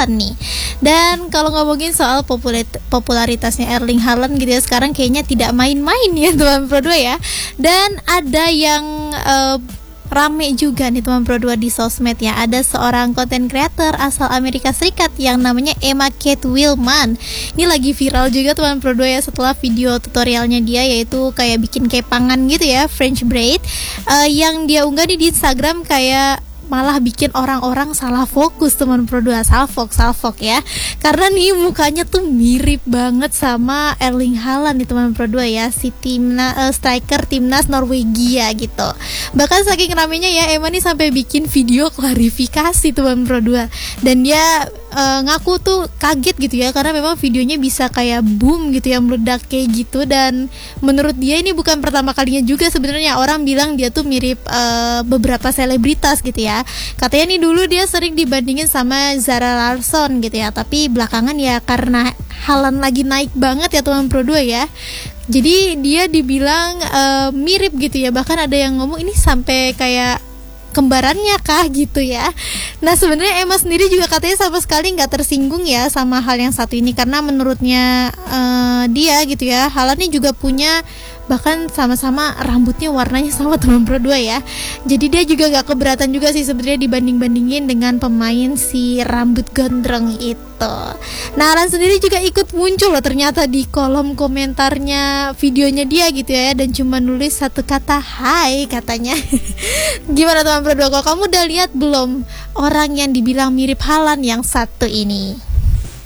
Haaland nih. Dan kalau ngomongin soal popularitasnya Erling Haaland gitu ya, sekarang kayaknya tidak main-main ya teman Pro 2 ya. Dan ada yang rame juga nih teman Pro 2 di sosmed ya. Ada seorang content creator asal Amerika Serikat yang namanya Emma Kate Willman. Ini lagi viral juga teman Pro 2 ya, setelah video tutorialnya dia, yaitu kayak bikin kepangan gitu ya, French braid, yang dia unggah nih di Instagram, kayak malah bikin orang-orang salah fokus teman Pro 2, salfok ya. Karena nih mukanya tuh mirip banget sama Erling Haaland nih teman Pro 2 ya, si striker timnas Norwegia gitu. Bahkan saking ramenya ya, Emma nih sampai bikin video klarifikasi teman Pro 2. Dan dia ngaku tuh kaget gitu ya, karena memang videonya bisa kayak boom gitu ya, meledak kayak gitu. Dan menurut dia ini bukan pertama kalinya juga sebenarnya orang bilang dia tuh mirip beberapa selebritas gitu ya. Katanya nih dulu dia sering dibandingin sama Zara Larsson gitu ya, tapi belakangan ya karena Haaland lagi naik banget ya teman Pro 2 ya, jadi dia dibilang mirip gitu ya. Bahkan ada yang ngomong ini sampai kayak kembarannya kah gitu ya. Nah sebenarnya Emma sendiri juga katanya sama sekali nggak tersinggung ya sama hal yang satu ini, karena menurutnya dia gitu ya, Haaland ini juga punya, bahkan sama-sama rambutnya warnanya sama teman Pro 2 ya. Jadi dia juga gak keberatan juga sih sebenarnya dibanding-bandingin dengan pemain si rambut gondrong itu. Nah Alan sendiri juga ikut muncul loh ternyata di kolom komentarnya videonya dia gitu ya, dan cuma nulis satu kata hai katanya. Gimana teman Pro 2, kalau kamu udah lihat belum orang yang dibilang mirip Haaland yang satu ini?